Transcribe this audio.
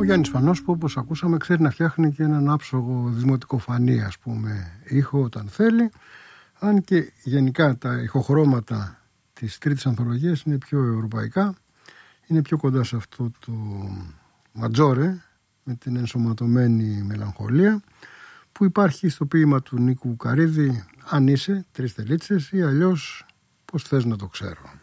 Ο Γιάννης Φανός, που όπως ακούσαμε ξέρει να φτιάχνει και έναν άψογο δημοτικοφανή, ας πούμε, ήχο όταν θέλει, αν και γενικά τα ηχοχρώματα της τρίτης ανθολογίας είναι πιο ευρωπαϊκά, είναι πιο κοντά σε αυτό το ματζόρε με την ενσωματωμένη μελαγχολία που υπάρχει στο ποίημα του Νίκου Καρύδη, αν είσαι, 3 τελίτσες, ή αλλιώς πώς θες να το ξέρω.